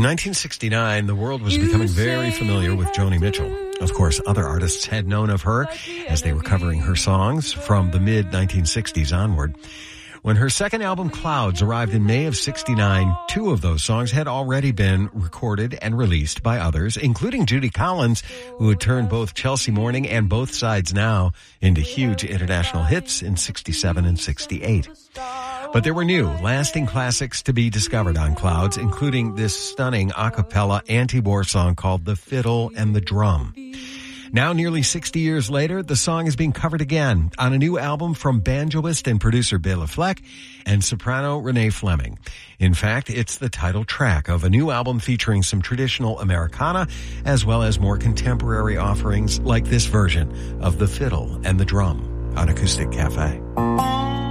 1969, the world was becoming very familiar with Joni Mitchell. Of course, other artists had known of her as they were covering her songs from the mid-1960s onward. When her second album, Clouds, arrived in May of 69, two of those songs had already been recorded and released by others, including Judy Collins, who had turned both Chelsea Morning and Both Sides Now into huge international hits in 67 and 68. But there were new, lasting classics to be discovered on Clouds, including this stunning a cappella anti-war song called The Fiddle and the Drum. Now, nearly 60 years later, the song is being covered again on a new album from banjoist and producer Bela Fleck and soprano Renee Fleming. In fact, it's the title track of a new album featuring some traditional Americana as well as more contemporary offerings like this version of The Fiddle and the Drum on Acoustic Cafe.